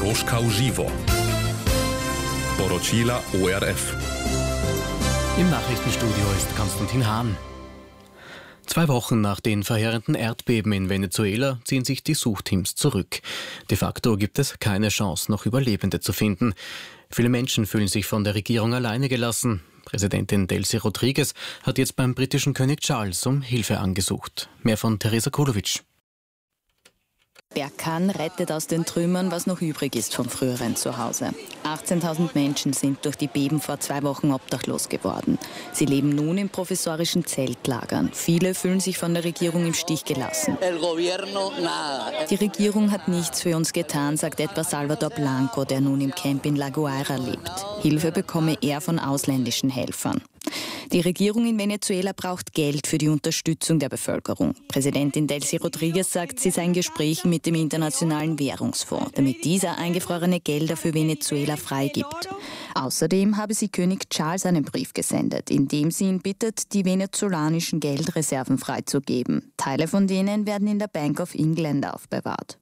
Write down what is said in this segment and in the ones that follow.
Troška uživo. Poročila ORF. Im Nachrichtenstudio ist Konstantin Hahn. 2 Wochen nach den verheerenden Erdbeben in Venezuela ziehen sich die Suchteams zurück. De facto gibt es keine Chance, noch Überlebende zu finden. Viele Menschen fühlen sich von der Regierung alleine gelassen. Präsidentin Delcy Rodriguez hat jetzt beim britischen König Charles um Hilfe angesucht. Mehr von Teresa Kulovic. Wer kann, rettet aus den Trümmern, was noch übrig ist vom früheren Zuhause. 18.000 Menschen sind durch die Beben vor 2 Wochen obdachlos geworden. Sie leben nun in provisorischen Zeltlagern. Viele fühlen sich von der Regierung im Stich gelassen. Die Regierung hat nichts für uns getan, sagt etwa Salvador Blanco, der nun im Camp in La Guaira lebt. Hilfe bekomme er von ausländischen Helfern. Die Regierung in Venezuela braucht Geld für die Unterstützung der Bevölkerung. Präsidentin Delcy Rodriguez sagt, sie sei in Gesprächen mit dem Internationalen Währungsfonds, damit dieser eingefrorene Gelder für Venezuela freigibt. Außerdem habe sie König Charles einen Brief gesendet, in dem sie ihn bittet, die venezolanischen Geldreserven freizugeben. Teile von denen werden in der Bank of England aufbewahrt.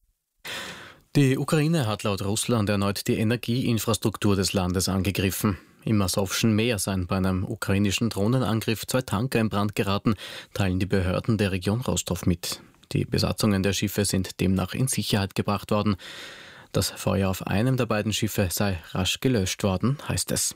Die Ukraine hat laut Russland erneut die Energieinfrastruktur des Landes angegriffen. Im Asowschen Meer seien bei einem ukrainischen Drohnenangriff 2 Tanker in Brand geraten, teilen die Behörden der Region Rostow mit. Die Besatzungen der Schiffe sind demnach in Sicherheit gebracht worden. Das Feuer auf einem der beiden Schiffe sei rasch gelöscht worden, heißt es.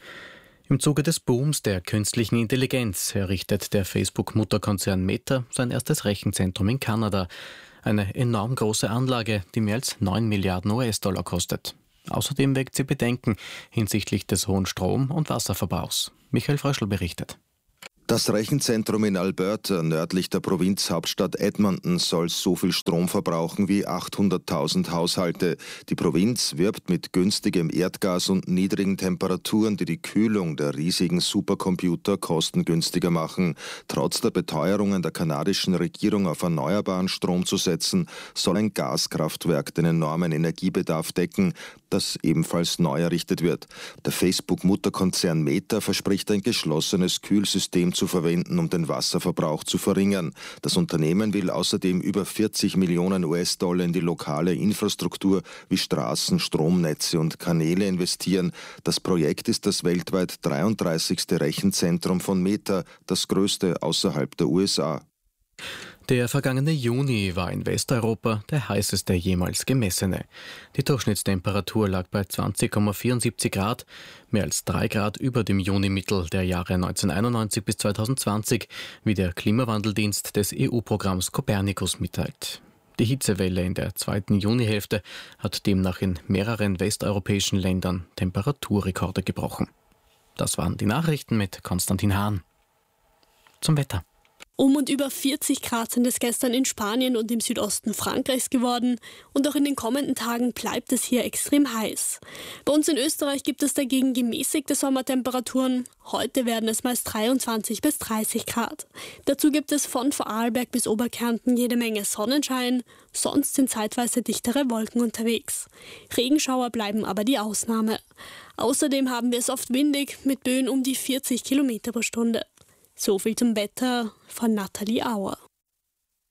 Im Zuge des Booms der künstlichen Intelligenz errichtet der Facebook-Mutterkonzern Meta sein erstes Rechenzentrum in Kanada. Eine enorm große Anlage, die mehr als 9 Milliarden US-Dollar kostet. Außerdem weckt sie Bedenken hinsichtlich des hohen Strom- und Wasserverbrauchs. Michael Fröschl berichtet. Das Rechenzentrum in Alberta, nördlich der Provinzhauptstadt Edmonton, soll so viel Strom verbrauchen wie 800.000 Haushalte. Die Provinz wirbt mit günstigem Erdgas und niedrigen Temperaturen, die die Kühlung der riesigen Supercomputer kostengünstiger machen. Trotz der Beteuerungen der kanadischen Regierung auf erneuerbaren Strom zu setzen, soll ein Gaskraftwerk den enormen Energiebedarf decken, das ebenfalls neu errichtet wird. Der Facebook-Mutterkonzern Meta verspricht ein geschlossenes Kühlsystem zu verwenden, um den Wasserverbrauch zu verringern. Das Unternehmen will außerdem über 40 Millionen US-Dollar in die lokale Infrastruktur wie Straßen, Stromnetze und Kanäle investieren. Das Projekt ist das weltweit 33. Rechenzentrum von Meta, das größte außerhalb der USA. Der vergangene Juni war in Westeuropa der heißeste jemals gemessene. Die Durchschnittstemperatur lag bei 20,74 Grad, mehr als 3 Grad über dem Junimittel der Jahre 1991 bis 2020, wie der Klimawandeldienst des EU-Programms Copernicus mitteilt. Die Hitzewelle in der 2. Junihälfte hat demnach in mehreren westeuropäischen Ländern Temperaturrekorde gebrochen. Das waren die Nachrichten mit Konstantin Hahn. Zum Wetter. Um und über 40 Grad sind es gestern in Spanien und im Südosten Frankreichs geworden und auch in den kommenden Tagen bleibt es hier extrem heiß. Bei uns in Österreich gibt es dagegen gemäßigte Sommertemperaturen. Heute werden es meist 23 bis 30 Grad. Dazu gibt es von Vorarlberg bis Oberkärnten jede Menge Sonnenschein, sonst sind zeitweise dichtere Wolken unterwegs. Regenschauer bleiben aber die Ausnahme. Außerdem haben wir es oft windig mit Böen um die 40 Kilometer pro Stunde. So viel zum Wetter von Nathalie Auer.